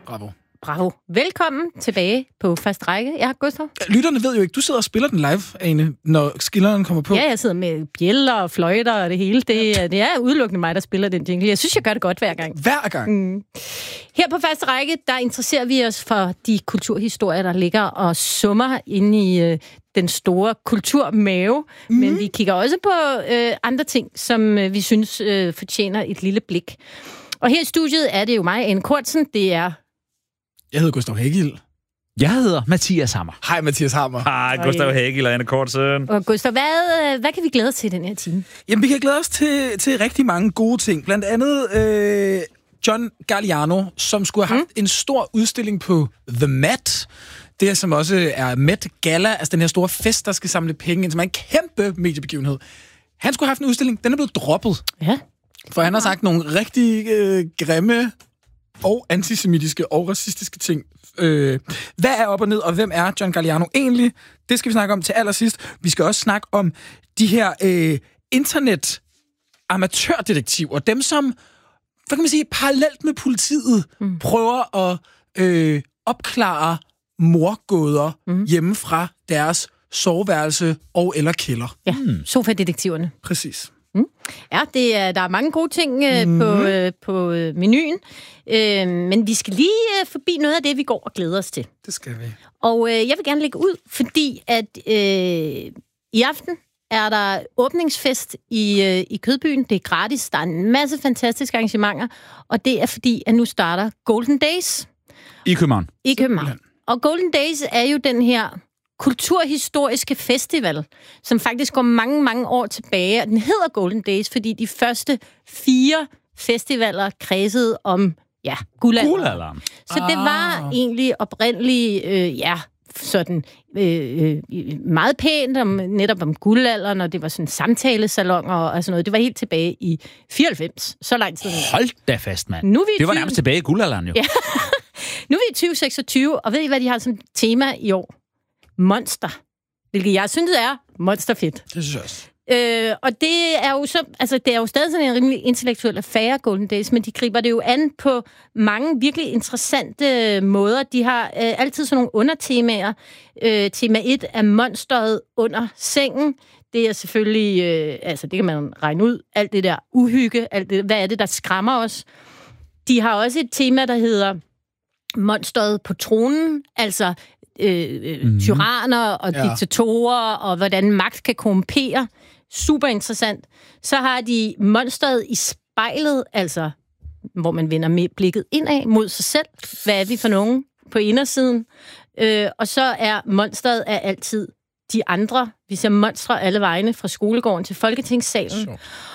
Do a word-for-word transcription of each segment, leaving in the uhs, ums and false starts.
Bravo. Bravo. Velkommen tilbage på Fast Række. Jeg er Gustav. Lytterne ved jo ikke, du sidder og spiller den live, Ane, når skilleren kommer på. Ja, jeg sidder med bjæller og fløjter og det hele. Det, det er udelukkende mig, der spiller den jingle. Jeg synes, jeg gør det godt hver gang. Hver gang? Mm. Her på Fast Række, der interesserer vi os for de kulturhistorier, der ligger og summer inde i øh, den store kulturmave. Mm. Men vi kigger også på øh, andre ting, som øh, vi synes øh, fortjener et lille blik. Og her i studiet er det jo mig, Ane Kortsen. Det er... Jeg hedder Gustav Hagil. Jeg hedder Mathias Hammer. Hej, Mathias Hammer. Hej, Gustav Hagil og Ane Kortsen. Og Gustav, hvad, hvad kan vi glæde os til den her time? Jamen, vi kan glæde os til, til rigtig mange gode ting. Blandt andet øh, John Galliano, som skulle have haft mm. en stor udstilling på The Met. Det, som også er Met Gala, altså den her store fest, der skal samle penge ind, som er en kæmpe mediebegivenhed. Han skulle have haft en udstilling. Den er blevet droppet. Ja. For han har sagt nogle rigtig øh, grimme og antisemitiske og racistiske ting. Øh, hvad er op og ned, og hvem er John Galliano egentlig? Det skal vi snakke om til allersidst. Vi skal også snakke om de her øh, internet-amatørdetektiver. Dem, som, hvad kan man sige, parallelt med politiet mm. prøver at øh, opklare mordgåder mm. hjemme fra deres soveværelse og eller kælder. Ja, mm. sofadetektiverne. Præcis. Mm. Ja, det er, der er mange gode ting øh, mm. på, øh, på øh, menuen, øh, men vi skal lige øh, forbi noget af det, vi går og glæder os til. Det skal vi. Og øh, jeg vil gerne lægge ud, fordi at øh, i aften er der åbningsfest i, øh, i Kødbyen. Det er gratis, der er en masse fantastiske arrangementer, og det er fordi, at nu starter Golden Days. I København. I København. Og Golden Days er jo den her kulturhistoriske festival, som faktisk går mange, mange år tilbage. Den hedder Golden Days, fordi de første fire festivaler kredsede om, ja, guldalderen. Guldalderen. Så det var ah. egentlig oprindeligt, øh, ja, sådan øh, meget pænt om, netop om guldalderen, og det var sådan samtalesalonger og sådan noget. Det var helt tilbage i fireoghalvfems. Så lang tid. Hold da fast, mand. Nu er vi det var tyve... nærmest tilbage i guldalderen, jo. Ja. Nu er vi i tyve seksogtyve, og ved I, hvad de har som tema i år? Monster. Hvilket jeg synes er monsterfedt. Det synes jeg også. Øh, og det er jo så, altså det er jo stadig sådan en rimelig intellektuel affære, Golden Days, men de griber det jo an på mange virkelig interessante måder. De har øh, altid sådan nogle undertemaer. Øh, tema et er monsteret under sengen. Det er selvfølgelig, øh, altså det kan man regne ud, alt det der uhygge, alt det, hvad er det, der skræmmer os. De har også et tema, der hedder monsteret på tronen, altså Øh, mm-hmm. tyranner og ja. diktatorer, og hvordan magt kan korrumpere. Super interessant. Så har de monsteret i spejlet, altså hvor man vender med blikket indad mod sig selv. Hvad er vi for nogen på indersiden? Øh, og så er monsteret er altid de andre. Vi ser monstre alle vegne fra skolegården til Folketingssalen. Så.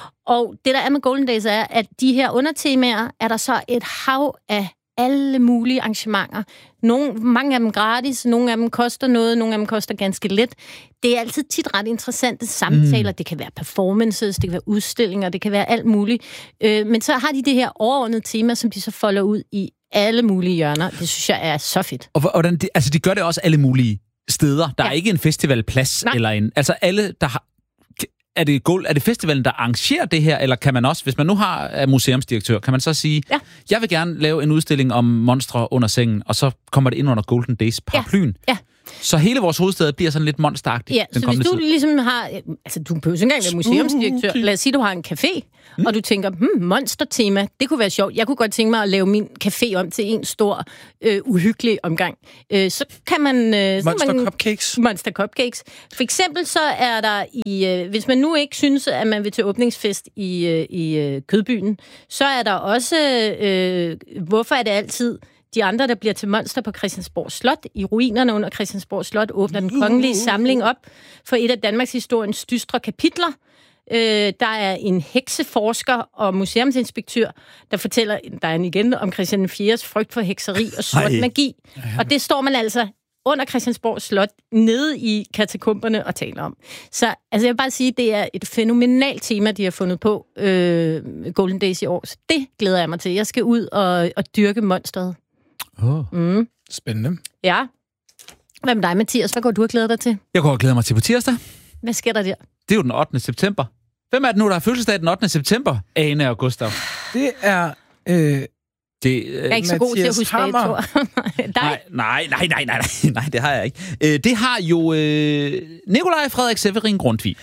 Og det, der er med Golden Days, er, at de her undertemaer, er der så et hav af alle mulige arrangementer. Nogle, mange af dem gratis, nogle af dem koster noget, nogle af dem koster ganske lidt. Det er altid tit ret interessante samtaler. Mm. Det kan være performances, det kan være udstillinger, det kan være alt muligt. Øh, men så har de det her overordnede tema, som de så folder ud i alle mulige hjørner. Det synes jeg er så fedt. Og hvordan de, altså de gør det også alle mulige steder. Der ja. er ikke en festivalplads Nej. eller en... Altså alle, der har... Er det, er det festivalen, der arrangerer det her, eller kan man også, hvis man nu har er museumsdirektør, kan man så sige, ja. jeg vil gerne lave en udstilling om monstre under sengen, og så kommer det ind under Golden Days paraplyen. Ja. Ja. Så hele vores hovedstad bliver sådan lidt monsteragtigt. Ja, så hvis du tid. ligesom har... Altså, du behøver ikke engang være museumsdirektør. Lad os sige, du har en café, mm. og du tænker, hmm, monstertema, det kunne være sjovt. Jeg kunne godt tænke mig at lave min café om til en stor, øh, uhyggelig omgang. Øh, så kan man... Øh, Monster man, cupcakes. Monster cupcakes. For eksempel så er der i... Øh, hvis man nu ikke synes, at man vil til åbningsfest i, øh, i øh, Kødbyen, så er der også... Øh, hvorfor er det altid... De andre, der bliver til monster på Christiansborg Slot. I ruinerne under Christiansborg Slot åbner den kongelige samling op for et af Danmarks historiens dystre kapitler. Øh, der er en hekseforsker og museumsinspektør, der fortæller, der er en igen, om Christian den fjerdes frygt for hekseri og sort Ej. magi. Og det står man altså under Christiansborg Slot, nede i katakomberne og taler om. Så altså, jeg vil bare sige, det er et fænomenalt tema, de har fundet på øh, Golden Days i år. Så det glæder jeg mig til. Jeg skal ud og, og dyrke monsteret. Oh. Mm. Spændende. Ja. Hvad med dig, Mathias? Hvad går du og glæder dig til? Jeg går og glæder mig til på tirsdag. Hvad sker der der? Det er jo den ottende september. Hvem er det nu, der har fødselsdag den ottende september? Ane og Gustav. Det er... Øh, Det, øh, jeg er ikke så god til at huske datoer. nej, nej, nej, nej, nej, nej, det har jeg ikke. Øh, det har jo øh, Nikolaj Frederik Severin Grundtvig.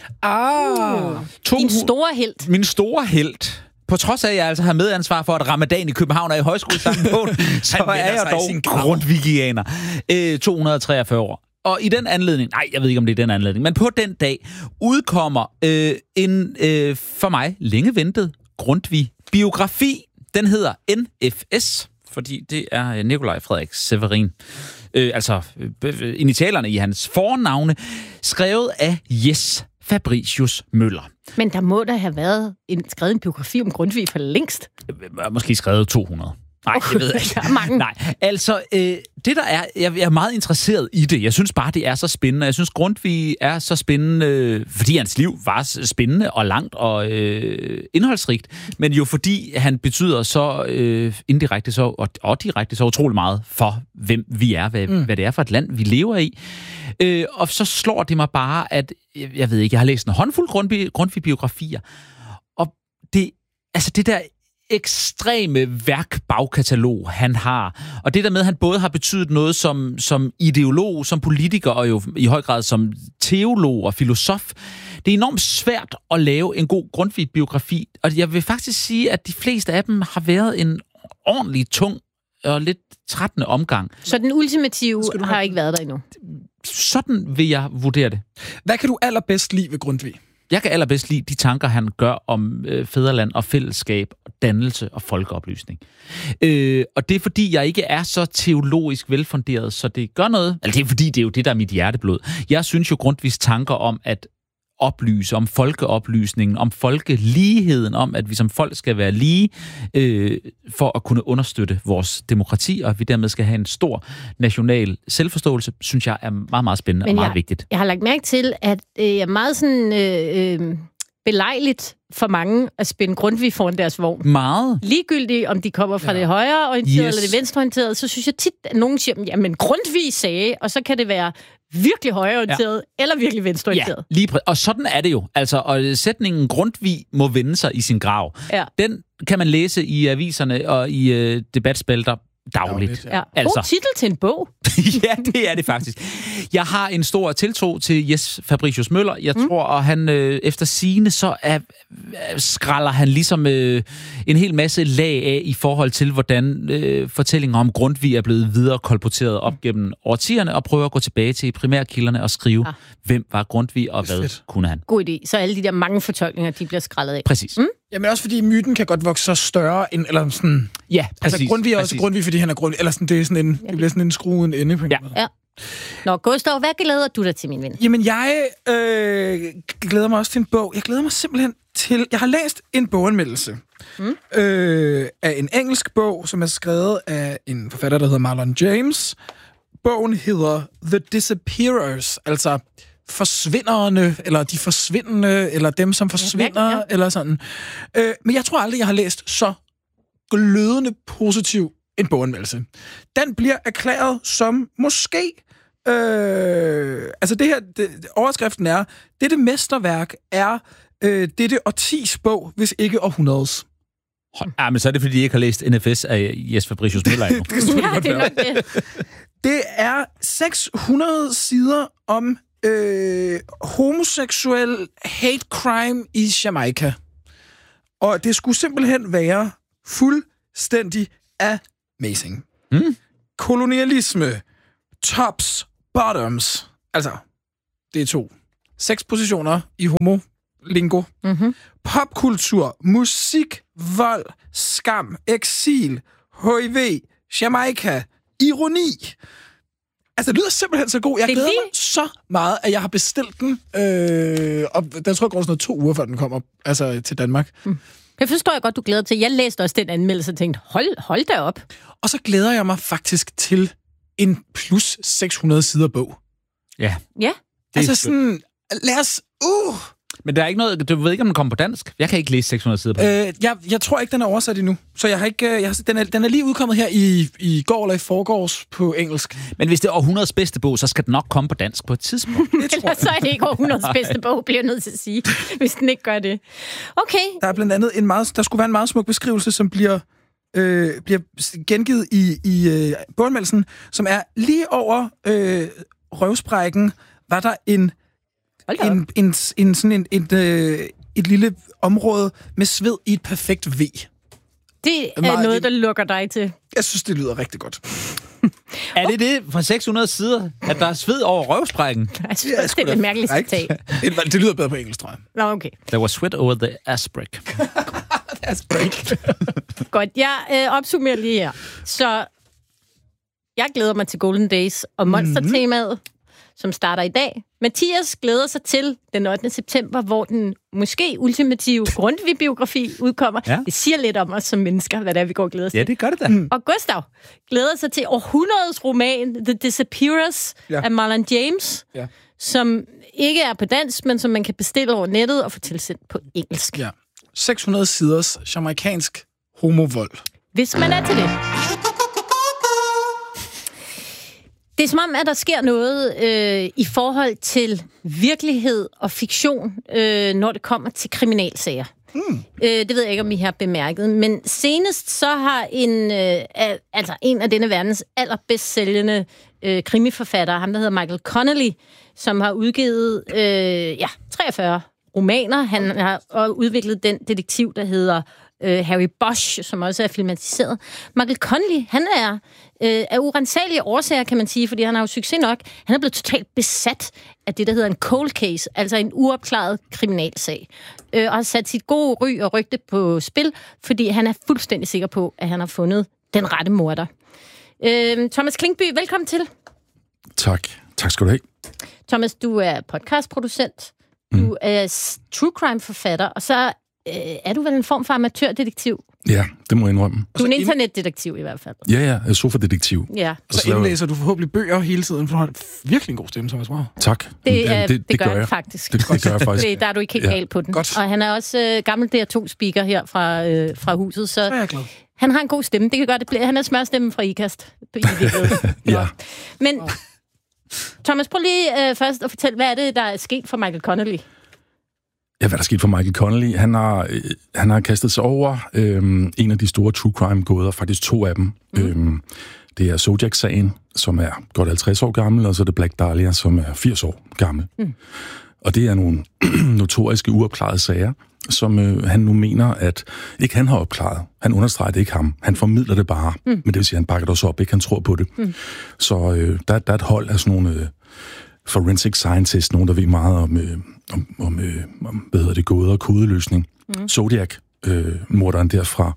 Ah. To, Din store helt. Min store helt. På trods af, at jeg altså har medansvar for, at Ramadan i København er i højskolesangbogen, så er jeg dog grundtvigianer. Øh, to hundrede og treogfyrre år. Og i den anledning, nej, jeg ved ikke, om det er den anledning, men på den dag udkommer øh, en øh, for mig længe ventet Grundtvig-biografi. Den hedder N F S, fordi det er Nikolaj Frederik Severin. Øh, altså øh, initialerne i hans fornavne, skrevet af Jes Fabricius Møller. Men der må der have været en, skrevet en biografi om Grundtvig for længst. Måske skrevet to hundrede. Nej, jeg ved ikke. Mange. Nej, altså, øh, det der er, jeg er meget interesseret i det. Jeg synes bare, det er så spændende. Jeg synes, Grundtvig er så spændende, øh, fordi hans liv var spændende og langt og øh, indholdsrigt, men jo fordi han betyder så øh, indirekte så, og, og direkte så utrolig meget for, hvem vi er, hvad, mm. hvad det er for et land, vi lever i. Øh, og så slår det mig bare, at, jeg ved ikke, jeg har læst en håndfuld Grundtvig, Grundtvig-biografier, og det, altså det der ekstreme værkbagkatalog, han har. Og det der med, at han både har betydet noget som, som ideolog, som politiker, og jo i høj grad som teolog og filosof. Det er enormt svært at lave en god Grundtvig-biografi, og jeg vil faktisk sige, at de fleste af dem har været en ordentlig tung og lidt trættende omgang. Så den ultimative har have... ikke været der endnu? Sådan vil jeg vurdere det. Hvad kan du allerbedst lide ved Grundtvig? Jeg kan allerbedst lide de tanker, han gør om øh, fædreland og fællesskab, og dannelse og folkeoplysning. Øh, og det er, fordi jeg ikke er så teologisk velfunderet, så det gør noget. Altså, det er, fordi det er jo det, der er mit hjerteblod. Jeg synes jo Grundtvigs tanker om at oplyse, om folkeoplysningen, om folkeligheden, om at vi som folk skal være lige øh, for at kunne understøtte vores demokrati, og at vi dermed skal have en stor national selvforståelse, synes jeg er meget, meget spændende Men og meget jeg, vigtigt. Jeg har lagt mærke til, at det er meget sådan øh, øh, belejligt for mange at spænde Grundtvig foran deres vogn. Meget. Ligegyldigt, om de kommer fra ja. det højreorienterede yes. eller det venstreorienterede, så synes jeg tit, at nogen siger, jamen Grundtvig sagde, og så kan det være virkelig højreorienteret ja. eller virkelig venstreorienteret. Ja, lige præ- og sådan er det jo. Altså, og sætningen Grundtvig må vende sig i sin grav. Ja. Den kan man læse i aviserne og i øh, debatspalter dagligt. Ja. Altså. God titel til en bog. Ja, det er det faktisk. Jeg har en stor tiltro til Jes Fabricius Møller. Jeg mm. tror, at han øh, efter sigende, så er, skralder han ligesom øh, en hel masse lag af i forhold til, hvordan øh, fortællinger om Grundtvig er blevet videre kolporteret op gennem årtierne, og prøver at gå tilbage til primærkilderne og skrive, ah. hvem var Grundtvig, og hvad fedt. kunne han. God idé. Så alle de der mange fortolkninger, de bliver skrællet af. Præcis. Mm? Jamen også fordi myten kan godt vokse så større end, eller sådan... Ja, præcis. Altså Grundtvig er også Grundtvig, fordi han er Grundtvig, eller sådan, det er sådan en, det bliver sådan en skruen ende på en ja. måde. Ja. Nå, Gustav, hvad glæder du dig til, min ven? Jamen, jeg øh, glæder mig også til en bog. Jeg glæder mig simpelthen til... Jeg har læst en boganmeldelse mm. øh, af en engelsk bog, som er skrevet af en forfatter, der hedder Marlon James. Bogen hedder The Disappearers, altså forsvinderne, eller de forsvindende, eller dem, som forsvinder, ja, ja. eller sådan. Øh, men jeg tror aldrig, jeg har læst så glødende positiv en boganmeldelse. Den bliver erklæret som måske... Øh, altså det her, det, overskriften er, dette mesterværk er øh, dette årtis bog, hvis ikke århundredes. Ja, men så er det, fordi I ikke har læst N F S af Jes Fabricius Møller endnu. det, det, ja, det er nok det. Det er seks hundrede sider om øh, homoseksuel hate crime i Jamaica. Og det skulle simpelthen være fuldstændig amazing. Mm. Kolonialisme, tops, bottoms. Altså, det er to. Seks positioner i homolingo. Mm-hmm. Popkultur, musik, vold, skam, eksil, H I V, Jamaica, ironi. Altså, det lyder simpelthen så god. Jeg glæder mig så meget, at jeg har bestilt den. Øh, og den tror jeg går sådan noget to uger, før den kommer altså, til Danmark. Mm. Jeg forstår jeg godt, du glæder til. Jeg læste også den anmeldelse og tænkte, hold, hold da op. Og så glæder jeg mig faktisk til en plus seks hundrede sider bog. Ja. Ja. Altså sådan, lad os... Uh. Men der er ikke noget... Du ved ikke, om den kommer på dansk? Jeg kan ikke læse seks hundrede sider på øh, jeg, jeg tror ikke, den er oversat endnu. Så jeg har ikke... Jeg har, den, er, den er lige udkommet her i, i går eller i forgårs på engelsk. Men hvis det er århundredes bedste bog, så skal den nok komme på dansk på et tidspunkt. Det tror jeg. Så er det ikke århundredes bedste bog, bliver jeg nødt til at sige, hvis den ikke gør det. Okay. Der er blandt andet en meget... Der skulle være en meget smuk beskrivelse, som bliver øh, bliver gengivet i, i øh, boganmeldelsen, som er lige over øh, røvsprækken, var der en, en, en, en, sådan en, et, øh, et lille område med sved i et perfekt V. Det er meget, noget, der lukker dig til. Jeg synes, det lyder rigtig godt. Er det det fra seks hundrede sider, at der er sved over røvsprækken? Jeg synes, ja, det er et mærkeligt citat. Det lyder bedre på engelsk, tror jeg. Nå, okay. There was sweat over the aspræk. Aspræk. Godt, jeg øh, opsummerer lige her. Så jeg glæder mig til Golden Days og Monster-temaet, mm-hmm. som starter i dag. Mathias glæder sig til den ottende september, hvor den måske ultimative Grundtvig-biografi udkommer. Ja. Det siger lidt om os som mennesker, hvad det er, vi går og glæder os til. Ja, det gør det da. Mm. Og Gustav glæder sig til århundredets roman The Disappearers ja. af Marlon James, ja. som ikke er på dansk, men som man kan bestille over nettet og få tilsendt på engelsk. Ja. seks hundrede siders jamaikansk homovold. Hvis man er til det. Det er som om, at der sker noget øh, i forhold til virkelighed og fiktion, øh, når det kommer til kriminalsager. Mm. Øh, det ved jeg ikke, om I har bemærket. Men senest så har en, øh, altså en af denne verdens allerbedst sælgende øh, krimiforfattere, ham der hedder Michael Connelly, som har udgivet øh, ja, treogfyrre romaner. Han har udviklet den detektiv, der hedder øh, Harry Bosch, som også er filmatiseret. Michael Connelly, han er øh, af urensagelige årsager, kan man sige, fordi han har jo succes nok. Han er blevet totalt besat af det, der hedder en cold case, altså en uopklaret kriminalsag. Øh, og har sat sit gode ry og rygte på spil, fordi han er fuldstændig sikker på, at han har fundet den rette morder. Øh, Thomas Klinkby, velkommen til. Tak. Tak skal du have. Thomas, du er podcastproducent. Du mm. er true crime-forfatter, og så øh, er du vel en form for amatørdetektiv? Ja, det må jeg indrømme. Du er en internetdetektiv i hvert fald. Ja, ja, jeg er sofadetektiv. Ja. Og så indlæser du forhåbentlig bøger hele tiden, for du har virkelig en god stemme, Thomas. Wow. Tak. Det, er, det, det, det gør jeg faktisk. Det, det gør jeg faktisk. Det, der er du ikke helt ja. galt på den. Godt. Og han er også øh, gammel D R to-speaker her fra, øh, fra huset, så, så er jeg glad. Han har en god stemme. Det kan godt, det bliver, han er smørstemmen fra IKAST. Ja. Men Thomas, prøv lige øh, først at fortælle, hvad er det, der er sket for Michael Connelly? Ja, hvad der er sket for Michael Connelly? Han har, øh, han har kastet sig over øh, en af de store true crime-gåder, faktisk to af dem. Mm. Øh, det er Zodiac-sagen, som er godt halvtreds år gammel, og så er det Black Dahlia, som er firs år gammel. Mm. Og det er nogle notoriske uopklarede sager, som øh, han nu mener, at ikke han har opklaret. Han understreger det ikke ham. Han formidler det bare. Mm. Men det vil sige, at han bakker det også op, ikke han tror på det. Mm. Så øh, der, der er et hold af sådan nogle øh, forensic scientists, nogen der ved meget om, øh, om, om, øh, om hvad hedder det, gåder og kodeløsning. Mm. Zodiac, øh, morderen derfra,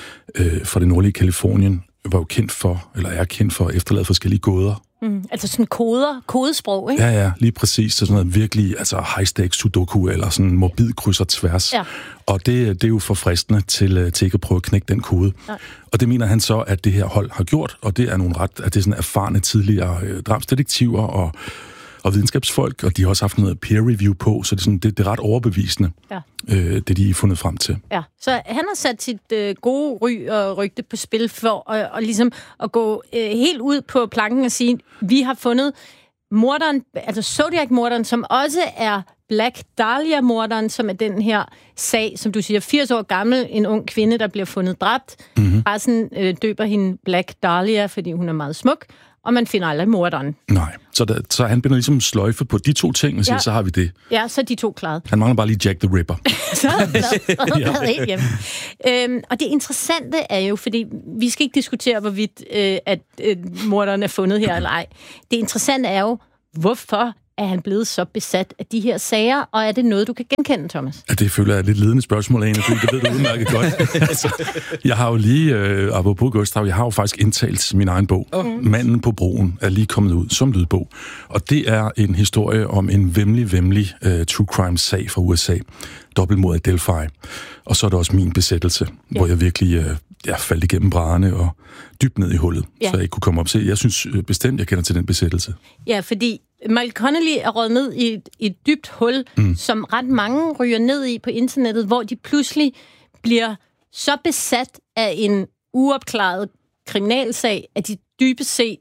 øh, fra det nordlige Kalifornien, var jo kendt for, eller er kendt for at efterlade forskellige gåder. Mm, altså sådan koder, kodesprog, ikke? Ja, ja, lige præcis. Så sådan noget virkelig, altså high-stakes sudoku, eller sådan morbid kryds og tværs. Ja. Og det, det er jo forfriskende til, til ikke at prøve at knække den kode. Ja. Og det mener han så, at det her hold har gjort, og det er nogle ret, at det er sådan erfarne tidligere øh, drabsdetektiver og, og videnskabsfolk, og de har også haft noget peer review på, så det er, sådan, det, det er ret overbevisende, ja. øh, det de har fundet frem til. Ja, så han har sat sit øh, gode ry og rygte på spil for at, og ligesom at gå øh, helt ud på planken og sige, vi har fundet morderen, altså Zodiac-morderen, som også er Black Dahlia-morderen, som er den her sag, som du siger, firs år gammel, en ung kvinde, der bliver fundet dræbt. Mm-hmm. Pressen øh, døber hende Black Dahlia, fordi hun er meget smuk, og man finder aldrig morderen. Nej, så, der, så han binder ligesom sløjfe på de to ting, og siger, ja. Så har vi det. Ja, så er de to klaret. Han mangler bare lige Jack the Ripper. så er det helt hjemme. Øhm, og det interessante er jo, fordi vi skal ikke diskutere, hvorvidt øh, at øh, morderen er fundet her eller ej. Det interessante er jo, hvorfor er han blevet så besat af de her sager, og er det noget, du kan genkende, Thomas? Ja, det føler jeg er lidt ledende spørgsmål af en, fordi det ved du udmærket godt. altså, jeg har jo lige, øh, apropos Gustav, jeg har jo faktisk indtalt min egen bog. Oh. Manden på broen er lige kommet ud som lydbog. Og det er en historie om en vemmelig, vemmelig uh, true crime-sag fra U S A. Dobbeltmord i Delphi. Og så er der også min besættelse, ja. Hvor jeg virkelig uh, jeg faldt igennem brædderne og dybt ned i hullet, ja. Så jeg ikke kunne komme op til. Jeg synes bestemt, jeg kender til den besættelse. Ja, fordi Michael Connelly er røget ned i et, et dybt hul, mm. som ret mange ryger ned i på internettet, hvor de pludselig bliver så besat af en uopklaret kriminalsag, at de dybest set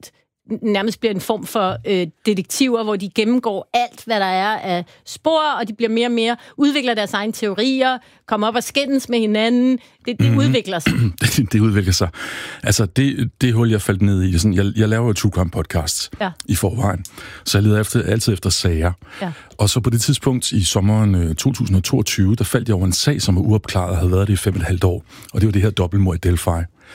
nærmest bliver en form for øh, detektiver, hvor de gennemgår alt, hvad der er af spor, og de bliver mere og mere, udvikler deres egne teorier, kommer op og skændes med hinanden. Det, det mm. udvikler sig. det, det udvikler sig. Altså, det, det hul, jeg faldt ned i, sådan, jeg, jeg laver jo true crime podcasts ja. i forvejen, så jeg leder efter, altid efter sager. Ja. Og så på det tidspunkt i sommeren to tusind og toogtyve, der faldt jeg over en sag, som var uopklaret og havde været det i fem og et halvt år. Og det var det her dobbeltmord i Delphi.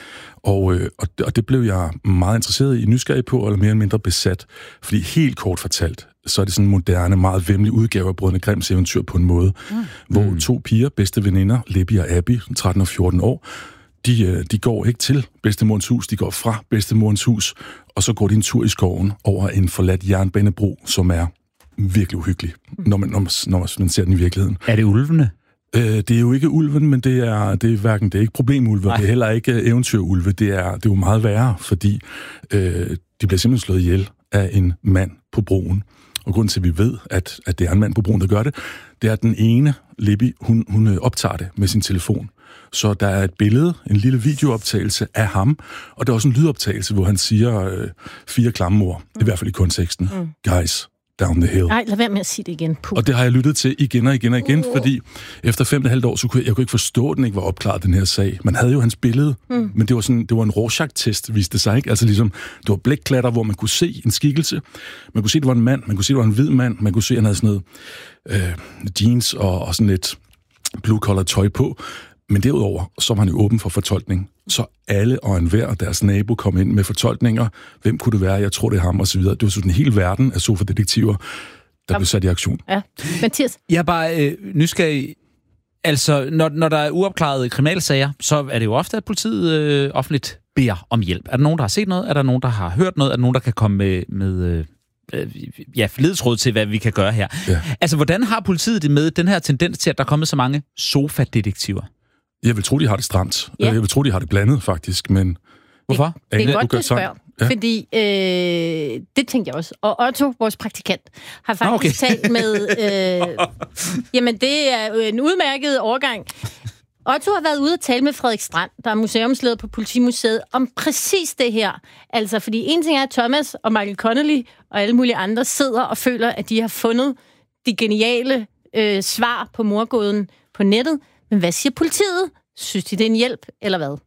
Og, øh, og, og det blev jeg meget interesseret i, nysgerrig på, eller mere eller mindre besat. Fordi helt kort fortalt, så er det sådan en moderne, meget væmmelig udgave af Brødrene Grimms eventyr på en måde, mm. hvor mm. to piger, bedste veninder, Libby og Abby, tretten og fjorten år, de, de går ikke til bedstemorens hus, de går fra bedstemorens hus, og så går de en tur i skoven over en forladt jernbanebro, som er virkelig uhyggelig, når man, når man, når man ser den i virkeligheden. Er det ulvene? Øh, det er jo ikke ulven, men det er, det er hverken, det er ikke problemulve, det er heller ikke eventyrulve. Det er, det er jo meget værre, fordi øh, de bliver simpelthen slået ihjel af en mand på broen. Og grunden til, at vi ved, at, at det er en mand på broen, der gør det, det er, at den ene, Libby, hun, hun optager det med sin telefon. Så der er et billede, en lille videooptagelse af ham, og der er også en lydoptagelse, hvor han siger øh, fire klamme ord, mm. i hvert fald i konteksten. Mm. Guys, down the hill. Nej, lad være med at sige det igen. Puh. Og det har jeg lyttet til igen og igen og igen, uh. fordi efter fem og et halvt år, så kunne jeg, jeg kunne ikke forstå, at den ikke var opklaret, den her sag. Man havde jo hans billede, mm. men det var, sådan, det var en Rorschach-test, viste det sig, ikke? Altså ligesom, det var blækklatter, hvor man kunne se en skikkelse. Man kunne se, det var en mand, man kunne se, det var en hvid mand, man kunne se, at han havde sådan noget øh, jeans og, og sådan lidt blue-collar tøj på. Men derudover, så var han jo åben for fortolkning. Så alle og enhver og deres nabo kom ind med fortolkninger. Hvem kunne det være? Jeg tror, det er ham, og så videre. Det var sådan en hel verden af sofadetektiver, der Kom. blev sat i aktion. Ja. Mathias? Jeg er bare øh, nysgerrig. Altså, når, når der er uopklarede kriminalsager, så er det jo ofte, at politiet øh, offentligt beder om hjælp. Er der nogen, der har set noget? Er der nogen, der har hørt noget? Er der nogen, der kan komme med... med øh, ja, ledetråd til, hvad vi kan gøre her. Ja. Altså, hvordan har politiet det med den her tendens til, at der er kommet så mange sofadetektiver? Jeg vil tro, de har det stramt. Ja. Jeg vil tro, de har det blandet, faktisk, men... Hvorfor? Det, det er godt, du spørger. Ja. Fordi, øh, det tænkte jeg også. Og Otto, vores praktikant, har faktisk okay. talt med... Øh, jamen, det er en udmærket overgang. Otto har været ude og tale med Frederik Strand, der er museumsleder på Politimuseet, om præcis det her. Altså, fordi en ting er, at Thomas og Michael Connelly og alle mulige andre sidder og føler, at de har fundet de geniale øh, svar på mordgåden på nettet. Men hvad siger politiet? Synes de, det er en hjælp, eller hvad?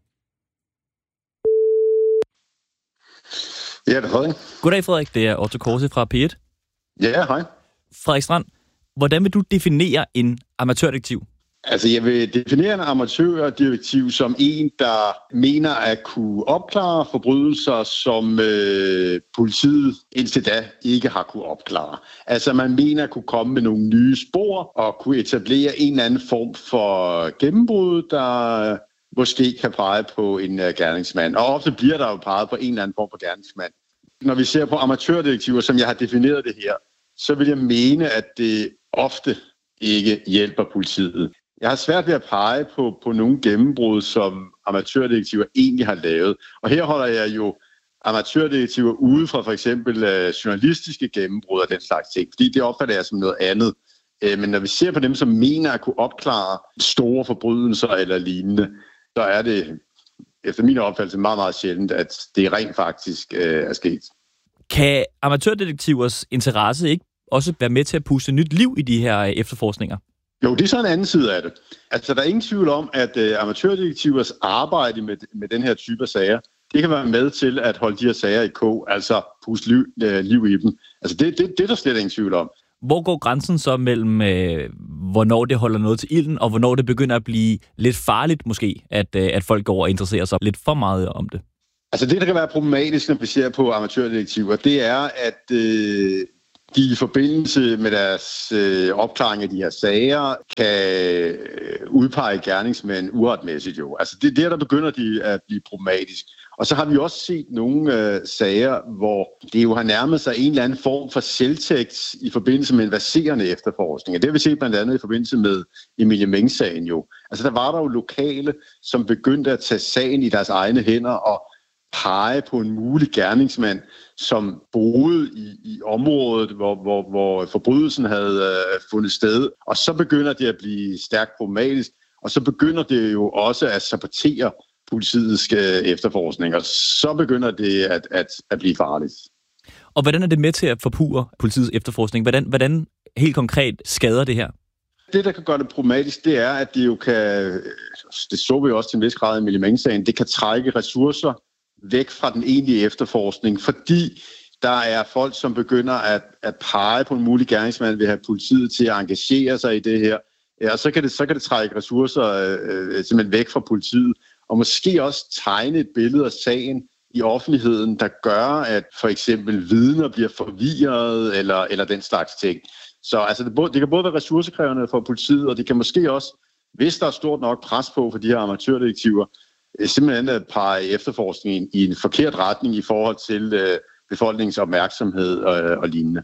Ja, det er Frederik. Goddag, Frederik. Det er Otto Korse fra P et. Ja, hej. Frederik Strand, hvordan vil du definere en amatørdetektiv? Altså, jeg vil definere en amatørdetektiv som en, der mener at kunne opklare forbrydelser, som øh, politiet indtil da ikke har kunne opklare. Altså, man mener at kunne komme med nogle nye spor og kunne etablere en eller anden form for gennembrud, der måske kan pege på en uh, gerningsmand. Og ofte bliver der jo peget på en eller anden form for gerningsmand. Når vi ser på amatørdetektiver, som jeg har defineret det her, så vil jeg mene, at det ofte ikke hjælper politiet. Jeg har svært ved at pege på, på nogle gennembrud, som amatørdetektiver egentlig har lavet. Og her holder jeg jo amatørdetektiver ude fra for eksempel uh, journalistiske gennembrud og den slags ting, fordi det opfatter jeg som noget andet. Uh, men når vi ser på dem, som mener at kunne opklare store forbrydelser eller lignende, så er det efter min opfattelse meget, meget sjældent, at det rent faktisk øh, er sket. Kan amatørdetektivers interesse ikke også være med til at puste nyt liv i de her efterforskninger? Jo, det er så en anden side af det. Altså, der er ingen tvivl om, at øh, amatørdetektivers arbejde med, med den her type af sager, det kan være med til at holde de her sager i kog, altså puste liv, øh, liv i dem. Altså, det, det, det er der slet ingen tvivl om. Hvor går grænsen så mellem, øh, hvornår det holder noget til ilden, og hvornår det begynder at blive lidt farligt måske, at, øh, at folk går og interesserer sig lidt for meget om det? Altså det, der kan være problematisk, når vi ser på amatørdetektiver, det er, at øh, de i forbindelse med deres øh, opklaring af de her sager kan øh, udpege gerningsmænd uretmæssigt jo. Altså det er der, der begynder de at blive problematisk. Og så har vi også set nogle øh, sager, hvor det jo har nærmet sig en eller anden form for selvtægt i forbindelse med en verserende efterforskning. Og det har vi set blandt andet i forbindelse med Emilie Meng-sagen jo. Altså der var der jo lokale, som begyndte at tage sagen i deres egne hænder og pege på en mulig gerningsmand, som boede i, i området, hvor, hvor, hvor forbrydelsen havde øh, fundet sted. Og så begynder det at blive stærkt problematisk, og så begynder det jo også at sabotere politiets efterforskning, og så begynder det at, at, at blive farligt. Og hvordan er det med til at forpurre politiets efterforskning? Hvordan, hvordan helt konkret skader det her? Det, der kan gøre det problematisk, det er, at det jo kan, det så vi jo også til en vis grad i Millie Meng-sagen, det kan trække ressourcer væk fra den egentlige efterforskning, fordi der er folk, som begynder at, at pege på en mulig gerningsmand, vil have politiet til at engagere sig i det her. Ja, og så kan det, så kan det trække ressourcer øh, simpelthen væk fra politiet, og måske også tegne et billede af sagen i offentligheden, der gør, at for eksempel vidner bliver forvirret, eller, eller den slags ting. Så altså, det, både, det kan både være ressourcekrævende for politiet, og det kan måske også, hvis der er stort nok pres på for de her amatørdetektiver, simpelthen at pege efterforskningen i en forkert retning i forhold til øh, befolkningens opmærksomhed og, og lignende.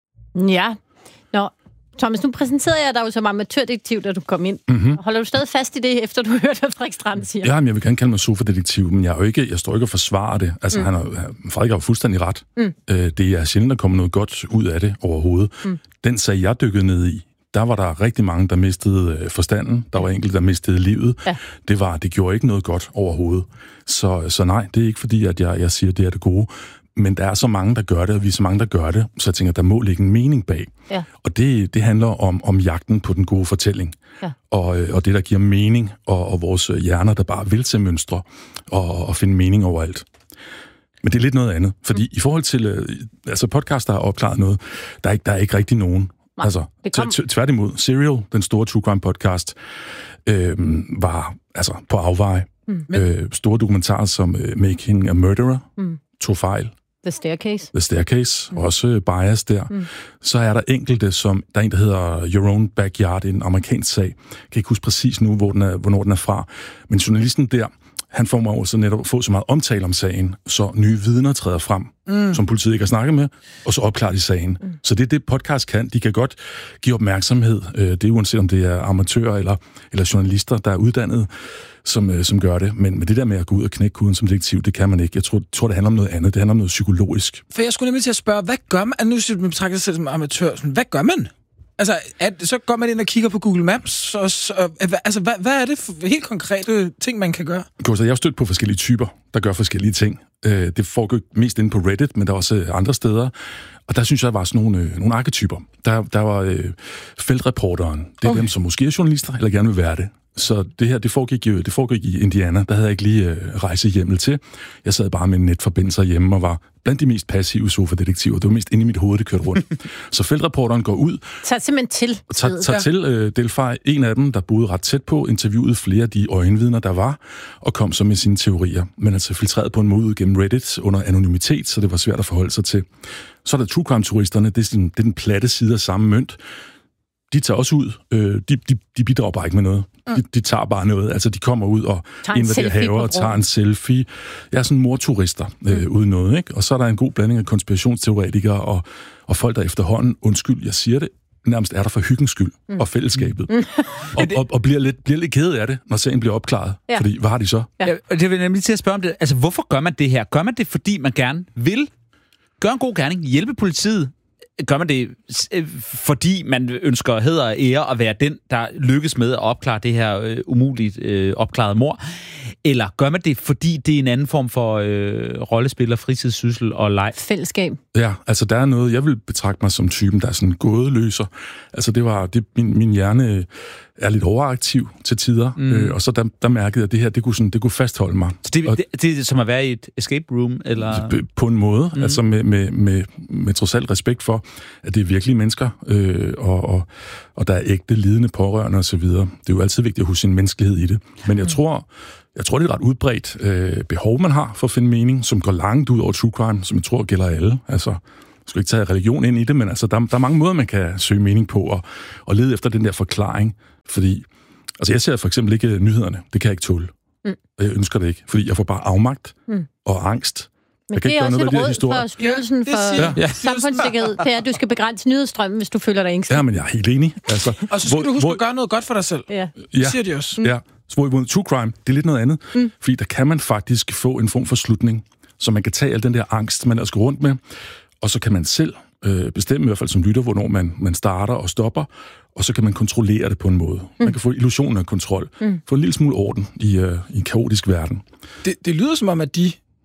Ja. Nå, Thomas, nu præsenterede jeg dig jo som amatørdetektiv, da du kom ind. Mm-hmm. Holder du stadig fast i det, efter du hørte, hvad Frederik Strand siger? Ja, men jeg vil gerne kalde mig sofadetektiv, men jeg, er jo ikke, jeg står ikke og forsvarer det. Altså, mm. han er, Frederik har jo fuldstændig ret. Mm. Øh, det er sjældent, der kommer noget godt ud af det overhovedet. Mm. Den sag, jeg dykkede ned i, der var der rigtig mange, der mistede forstanden. Der var enkelte, der mistede livet. Ja. Det var, det gjorde ikke noget godt overhovedet. Så, så nej, det er ikke fordi, at jeg, jeg siger, at det er det gode. Men der er så mange, der gør det, og vi er så mange, der gør det, så jeg tænker, der må ligge en mening bag. Ja. Og det, det handler om, om jagten på den gode fortælling. Ja. Og, og det, der giver mening, og, og vores hjerner, der bare vil se mønstre, og, og finde mening overalt. Men det er lidt noget andet, fordi mm. i forhold til altså podcast, der har opklaret noget, der er ikke, der er ikke rigtig nogen. Nej, altså, kom... tværtimod, Serial, den store true crime podcast, øh, var altså på afveje. Mm. Øh, store dokumentarer som uh, Making a Murderer, mm. tog fejl. The Staircase. The Staircase, mm. også bias der. Mm. Så er der enkelte, som der er en, der hedder Your Own Backyard, en amerikansk sag. Jeg kan ikke huske præcis nu, hvor den er, hvornår den er fra. Men journalisten der, han får mig også netop at få så meget omtale om sagen, så nye vidner træder frem, mm. som politiet ikke har snakket med, og så opklarer de sagen. Mm. Så det er det, podcast kan. De kan godt give opmærksomhed. Det er uanset om det er amatører eller, eller journalister, der er uddannet, som, som gør det. Men med det der med at gå ud og knække koden som detektiv, det kan man ikke. Jeg tror, tror, det handler om noget andet. Det handler om noget psykologisk. For jeg skulle nemlig til at spørge, hvad gør man? Nu synes man betragter sig selv som amatør. Hvad gør man? Altså, at, så går man ind og kigger på Google Maps, og så, altså, hvad, hvad er det for helt konkrete ting, man kan gøre? Jeg har stødt på forskellige typer, der gør forskellige ting. Det foregår mest inde på Reddit, men der er også andre steder. Og der synes jeg, der var sådan nogle, nogle arketyper. Der, der var øh, feltreporteren. Det er okay. Dem, som måske er journalister, eller gerne vil være det. Så det her, det foregik jo det foregik i Indiana. Der havde jeg ikke lige øh, rejsehjemmel til. Jeg sad bare med en netforbindelse hjemme og var blandt de mest passive sofadetektiver. Det var mest inde i mit hoved, det kørte rundt. Så feltreporteren går ud. Tager simpelthen til. Tager, tager til øh, Delphi, en af dem, der boede ret tæt på, interviewede flere af de øjenvidner, der var, og kom så med sine teorier. Men altså filtreret på en måde ud gennem Reddit under anonymitet, så det var svært at forholde sig til. Så er der true crime-turisterne. Det er, den, det er den platte side af samme mønt. De tager også ud. Øh, de, de, de bidrager bare ikke med noget. Mm. De, de tager bare noget. Altså, de kommer ud og invaderer haver og tager en selfie. Jeg er sådan morturister øh, mm. uden noget, ikke? Og så er der en god blanding af konspirationsteoretikere og, og folk, der efterhånden, undskyld, jeg siger det, nærmest er der for hyggens skyld mm. og fællesskabet. Mm. og, og, og bliver lidt, bliver lidt ked af det, når sagen bliver opklaret. Ja. Fordi, hvad har de så? Ja. Det vil jeg nemlig til at spørge om det. Altså, hvorfor gør man det her? Gør man det, fordi man gerne vil gøre en god gerning, hjælpe politiet? Gør man det, fordi man ønsker hæder og ære at være den, der lykkes med at opklare det her øh, umuligt øh, opklarede mord? Eller gør man det, fordi det er en anden form for øh, rollespiller, fritidssyssel og leg? Fællesskab. Ja, altså der er noget, jeg vil betragte mig som typen, der er sådan gådeløser. Altså det var, det, min, min hjerne er lidt overaktiv til tider, mm. øh, og så der, der mærkede jeg, at det her, det kunne, sådan, det kunne fastholde mig. Så det, det, det er som at være i et escape room? Eller? På en måde, mm. altså med, med, med, med trods alt respekt for, at det er virkelige mennesker, øh, og, og, og der er ægte, lidende pårørende osv. Det er jo altid vigtigt at huske sin menneskelighed i det. Men jeg tror, jeg tror det er et ret udbredt øh, behov, man har for at finde mening, som går langt ud over true crime, som jeg tror gælder alle. Altså, jeg skal ikke tage religion ind i det, men altså, der, der er mange måder, man kan søge mening på, og, og lede efter den der forklaring. Fordi, altså jeg ser for eksempel ikke nyhederne. Det kan jeg ikke tåle. Mm. Jeg ønsker det ikke, fordi jeg får bare afmagt mm. og angst. Men det er også et råd for Styrelsen for ja. Samfundssikkerhed. Det er, at du skal begrænse nyhedsstrømmen, hvis du føler dig ængstelig. Ja, men jeg er helt enig. Altså, og så skal hvor, du huske hvor, at gøre noget godt for dig selv. Ja. Det siger de også. Mm. Ja, hvorimod true crime, det er lidt noget andet. Mm. Fordi der kan man faktisk få en form for slutning, så man kan tage al den der angst, man ellers går rundt med, og så kan man selv øh, bestemme, i hvert fald som lytter, hvornår man, man starter og stopper, og så kan man kontrollere det på en måde. Mm. Man kan få illusionen af kontrol. Mm. Få en lille smule orden i, øh, i en kaotisk verden. Det, det lyder som om, at de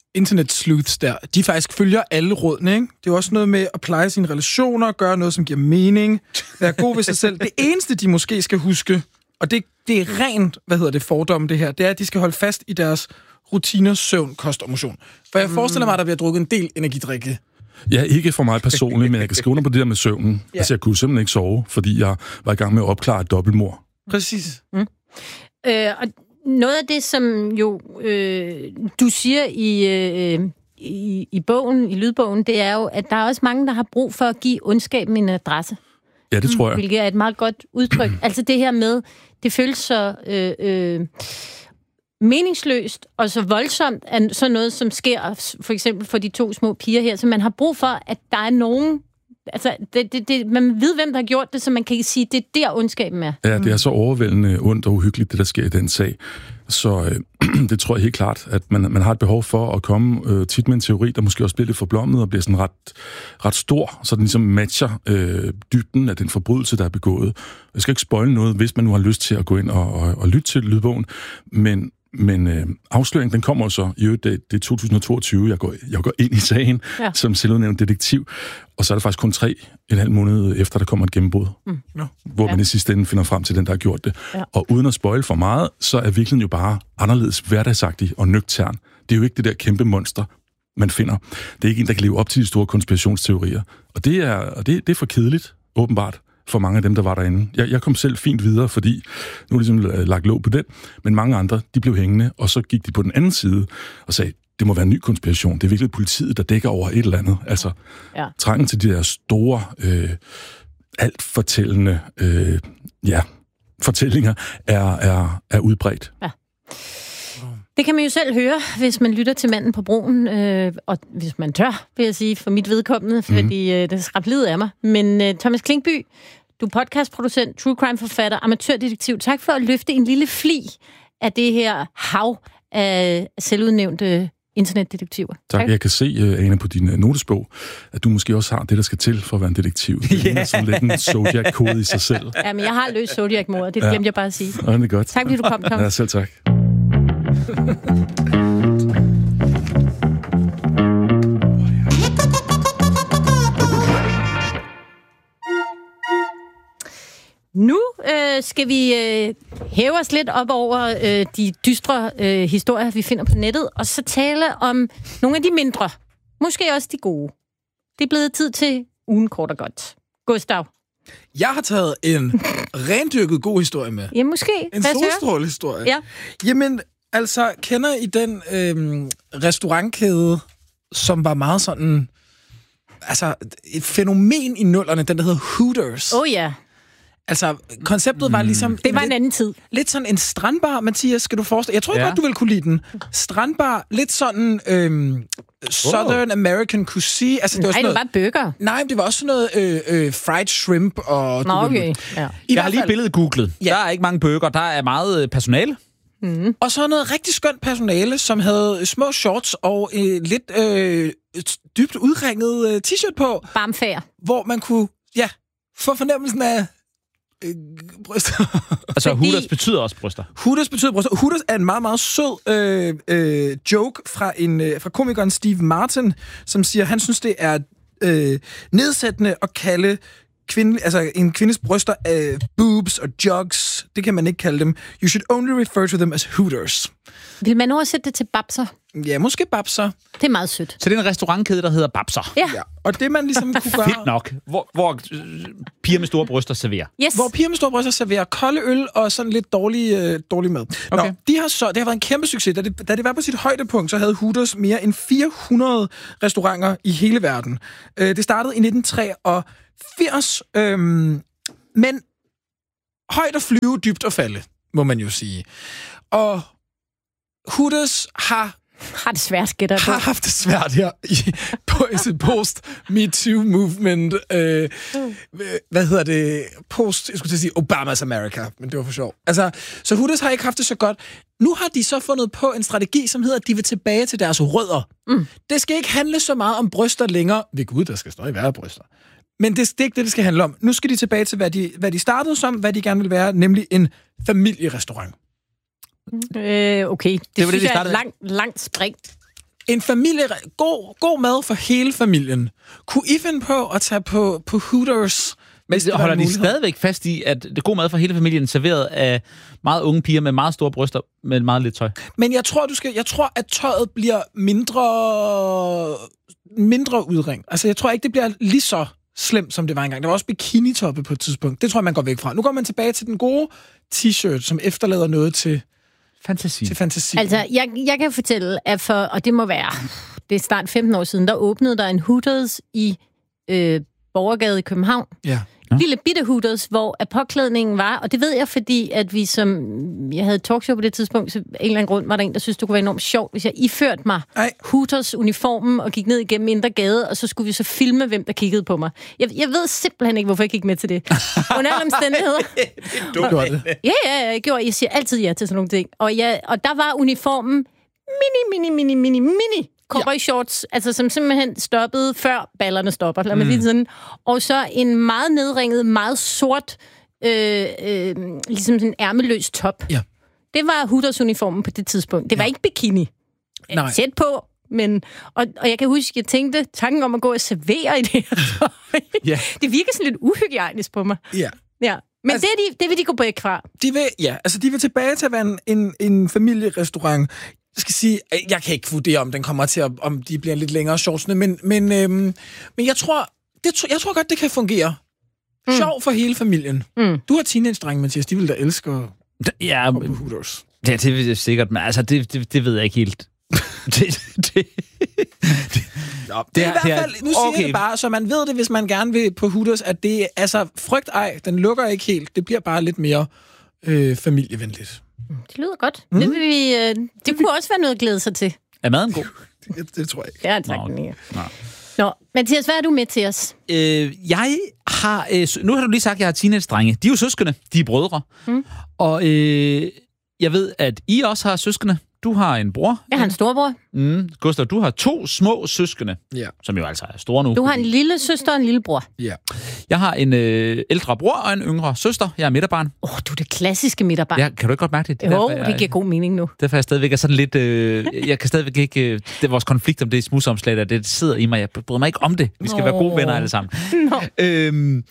internet-sleuths der, de faktisk følger alle rådene, ikke? Det er jo også noget med at pleje sine relationer, gøre noget, som giver mening, være god ved sig selv. Det eneste, de måske skal huske, og det, det er rent, hvad hedder det, fordomme det her, det er, at de skal holde fast i deres rutiner, søvn, kost og motion. For jeg forestiller mig, at der bliver drukket en del energidrikke. Ja, ikke for mig personligt, men jeg kan skrive under på det der med søvnen. Ja. Altså, jeg kunne simpelthen ikke sove, fordi jeg var i gang med at opklare et dobbeltmord. Præcis. Mm. Øh, og noget af det, som jo øh, du siger i, øh, i, i bogen, i lydbogen, det er jo, at der er også mange, der har brug for at give ondskaben en adresse. Ja, det tror jeg. Hvilket er et meget godt udtryk. Altså det her med, det føles så øh, øh, meningsløst og så voldsomt, at sådan noget, som sker for eksempel for de to små piger her, så man har brug for, at der er nogen. Altså, det, det, det, man ved, hvem der har gjort det, så man kan sige, det er der ondskaben er. Ja, det er så overvældende ondt og uhyggeligt, det der sker i den sag. Så øh, det tror jeg helt klart, at man, man har et behov for at komme øh, tit med en teori, der måske også bliver lidt forblommet og bliver sådan ret, ret stor, så den ligesom matcher øh, dybden af den forbrydelse, der er begået. Jeg skal ikke spoile noget, hvis man nu har lyst til at gå ind og, og, og lytte til lydbogen, men Men øh, afsløringen, den kommer så i øvrigt, det, det er to tusind og toogtyve, jeg går, jeg går ind i sagen ja. som selvudnævnt detektiv, og så er det faktisk kun tre en halv måned efter, der kommer et gennembrud, mm. ja. hvor ja. man i sidste ende finder frem til den, der har gjort det. Ja. Og uden at spoile for meget, så er virkeligheden jo bare anderledes hverdagsagtig og nøgtern. Det er jo ikke det der kæmpe monster, man finder. Det er ikke en, der kan leve op til de store konspirationsteorier. Og det er, og det, det er for kedeligt, åbenbart, for mange af dem, der var derinde. Jeg, jeg kom selv fint videre, fordi nu er ligesom lagt låg på den, men mange andre, de blev hængende, og så gik de på den anden side og sagde, det må være en ny konspiration. Det er virkelig politiet, der dækker over et eller andet. Altså, ja. Trangen til de der store, øh, alt fortællende, øh, ja, fortællinger er, er, er udbredt. Ja. Det kan man jo selv høre, hvis man lytter til Manden på broen, øh, og hvis man tør, vil jeg sige, for mit vedkommende, fordi øh, det skræb livet af mig. Men øh, Thomas Klinkby, du er podcastproducent, true crime-forfatter, amatørdetektiv. Tak for at løfte en lille fli af det her hav af selvudnævnte internetdetektiver. Tak. tak. Jeg kan se, uh, Ane, på din uh, notesbog, at du måske også har det, der skal til for at være en detektiv. Det yeah. er sådan lidt en Zodiac-kode i sig selv. Ja, men jeg har løst Zodiac-mordet. Det glemte ja. jeg bare at sige. Ja, det er godt. Tak, fordi du kom, Thomas. Ja, selv tak. Nu øh, skal vi øh, hæve os lidt op over øh, de dystre øh, historier, vi finder på nettet, og så tale om nogle af de mindre. Måske også de gode. Det er blevet tid til ugen kort og godt. Gustav. Jeg har taget en rendyrket god historie med. Ja, måske. En solstrålehistorie. Ja. Jamen, altså, kender I den øh, restaurantkæde, som var meget sådan, altså, et fænomen i nullerne, den der hedder Hooters? Oh ja. Altså, konceptet var ligesom... Det var lidt, en anden tid. Lidt sådan en strandbar, Mathias, skal du forestille? Jeg tror ja. godt, du vil kunne lide den. Strandbar, lidt sådan øhm, Southern oh. American cuisine. Altså, det var nej, sådan det var burger. Nej, det var også sådan noget øh, øh, fried shrimp og... Nå, okay. Ja. Jeg har lige billedet googlet. Ja. Der er ikke mange burger, der er meget personale. Mm. Og så noget rigtig skønt personale, som havde små shorts og øh, lidt øh, dybt udringet øh, t-shirt på. Barmfær. Hvor man kunne, ja, få fornemmelsen af... Øh, bryster. Altså, Fordi... Hooters betyder også bryster. Hooters betyder bryster. Hooters er en meget, meget sød øh, øh, joke fra, en, øh, fra komikeren Steve Martin, som siger, han synes, det er øh, nedsættende at kalde kvinde, altså en kvindes bryster øh, boobs og jugs. Det kan man ikke kalde dem. You should only refer to them as Hooters. Vil man oversætte det til babser? Ja, måske babser. Det er meget sødt. Så det er en restaurantkæde, der hedder babser. Ja. ja. Og det man ligesom kunne gøre... Fedt nok. Hvor, hvor øh, piger med store bryster serverer. Yes. Hvor piger med store bryster serverer kolde øl og sådan lidt dårlig, øh, dårlig mad. Okay. Nå, de har så, det har været en kæmpe succes. Da det, da det var på sit højdepunkt, så havde Hooters mere end fire hundrede restauranter i hele verden. Øh, det startede i nitten treogfirs. Øh, men højt at flyve, dybt at falde, må man jo sige. Og Hooters har har det svært, gætter har haft det svært her i post-MeToo-movement. Øh, hvad hedder det? Post, jeg skulle til at sige Obamas America, men det var for sjov. Altså, så Hooters har ikke haft det så godt. Nu har de så fundet på en strategi, som hedder, at de vil tilbage til deres rødder. Mm. Det skal ikke handle så meget om bryster længere. Ved Gud, der skal stadig være bryster. Men det, det er ikke det, det skal handle om. Nu skal de tilbage til, hvad de, hvad de startede som, hvad de gerne vil være, nemlig en familierestaurant. Øh, okay, det, det synes det, de jeg er et langt, langt spring. En familie... God, god mad for hele familien. Kunne I finde på at tage på, på Hooters? Men holder de stadigvæk fast i, at det er god mad for hele familien, serveret af meget unge piger med meget store bryster, med meget lidt tøj? Men jeg tror, du skal, jeg tror, at tøjet bliver mindre, mindre udring. Altså, jeg tror ikke, det bliver lige så slemt, som det var engang. Der var også bikini-toppe på et tidspunkt. Det tror jeg, man går væk fra. Nu går man tilbage til den gode t-shirt, som efterlader noget til fantasi. Til fantasi. Altså, jeg, jeg kan fortælle, at for, og det må være, det er snart femten år siden, der åbnede der en Hooters i øh, Borgergade i København. Ja. Lille bitte Hooters, hvor at påklædningen var, og det ved jeg, fordi at vi som, jeg havde et talkshow på det tidspunkt, så en eller anden grund var der en, der synes det kunne være enormt sjovt, hvis jeg iførte mig Ej. Hooters-uniformen og gik ned igennem Indre Gade, og så skulle vi så filme, hvem der kiggede på mig. Jeg, jeg ved simpelthen ikke, hvorfor jeg gik med til det. Under alle omstændigheder. Du gjorde det. Ja, ja, jeg gjorde. Jeg siger altid ja til sådan nogle ting. Og, jeg, og der var uniformen mini, mini, mini, mini, mini cowboy shorts, altså som simpelthen stoppede før ballerne stopper, lad mig mm. sige sådan. Og så en meget nedringet, meget sort, øh, øh, ligesom sådan en ærmeløs top. Ja. Det var Hooters-uniformen på det tidspunkt. Det var ja. ikke bikini. Nej. Tæt på, men... Og, og jeg kan huske, jeg tænkte, tanken om at gå og servere i det her tøj, ja. det virker sådan lidt uhygiejnisk på mig. Ja. Ja. Men altså, det, de, det vil de gå væk fra. De vil, ja, altså de vil tilbage til at være en, en, en familierestaurant. Jeg skal sige, jeg kan ikke vurdere, om den kommer til at, om de bliver lidt længere shortsene, men, men, øhm, men jeg tror, det, jeg tror godt, det kan fungere. Mm. Sjov for hele familien. Mm. Du har teenage-drenge, Mathias, de vil da elske at ja, på Hooters. Ja, det vil jeg sikkert, men altså, det, det, det ved jeg ikke helt. det, det, det, Nå, det er i hvert fald, nu siger okay. jeg det bare, så man ved det, hvis man gerne vil på Hooters, at det, altså, frygt ej, den lukker ikke helt. Det bliver bare lidt mere øh, familievenligt. Det lyder godt. Mm. Det, vil vi, øh, det kunne også være noget at glæde sig til. Er maden god? det, det tror jeg ikke. Ja, tak. Nå, Nå. Nå, Mathias, hvad er du med til os? Øh, jeg har... Øh, nu har du lige sagt, at jeg har teenage-drenge. De er jo søskende. De er brødre. Mm. Og øh, jeg ved, at I også har søskende. Du har en bror. Jeg har en storbror. Mm. Gustav, du har to små søskende, ja. som jo altså er store nu. Du har en lille søster og en lille bror. Ja. Jeg har en øh, ældre bror og en yngre søster. Jeg er midterbarn. Åh, oh, du er det klassiske midterbarn. Ja, kan du ikke godt mærke det? det jo, derfor, jeg, det giver god mening nu. Derfor er jeg stadigvæk er sådan lidt... Øh, jeg kan stadigvæk ikke... Øh, det er vores konflikt om det smudsomslag, der det sidder i mig. Jeg bryder mig ikke om det. Vi skal oh. være gode venner alle sammen. No. Øhm,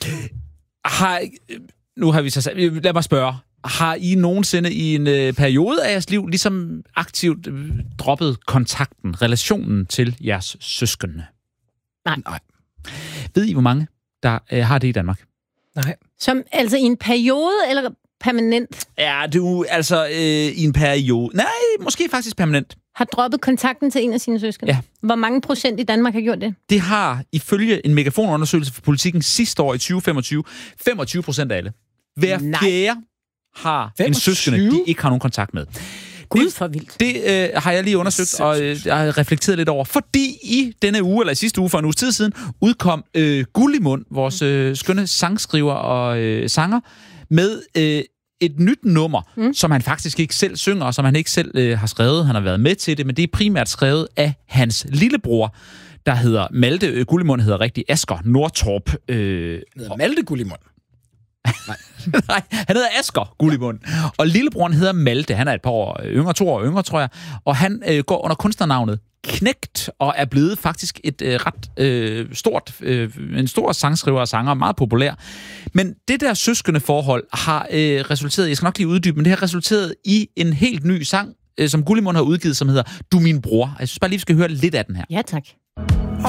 har, nu har vi så... Lad mig spørge. Har I nogensinde i en øh, periode af jeres liv ligesom aktivt øh, droppet kontakten, relationen til jeres søskende? Nej. Nej. Ved I, hvor mange, der øh, har det i Danmark? Nej. Som, altså i en periode eller permanent? Ja, du altså øh, i en periode. Nej, måske faktisk permanent. Har droppet kontakten til en af sine søskende? Ja. Hvor mange procent i Danmark har gjort det? Det har ifølge en megafonundersøgelse for Politikken sidste år i tyve femogtyve, femogtyve procent af alle. Hver fjerde har femogtyve? En søskende, de ikke har nogen kontakt med. Gud, for vildt. Det øh, har jeg lige undersøgt, og øh, jeg har reflekteret lidt over. Fordi i denne uge, eller i sidste uge for en uges tid siden, udkom øh, Gullimund, vores øh, skønne sangskriver og øh, sanger, med øh, et nyt nummer, mm. som han faktisk ikke selv synger, og som han ikke selv øh, har skrevet. Han har været med til det, men det er primært skrevet af hans lillebror, der hedder Malte. Øh, Gullimund hedder rigtig Asger Nordtorp. Øh, hedder Malte Gullimund? Nej. Nej, han hedder Asger Gullimund. Og lillebroren hedder Malte. Han er et par år yngre, to år yngre, tror jeg. Og han øh, går under kunstnernavnet Knægt, og er blevet faktisk et øh, ret øh, stort, øh, en stor sangskriver og sanger, meget populær. Men det der søskende forhold har øh, resulteret, jeg skal nok lige uddybe, men det har resulteret i en helt ny sang, øh, som Gullimund har udgivet, som hedder Du min bror. Jeg synes bare lige, vi skal høre lidt af den her. Ja, tak.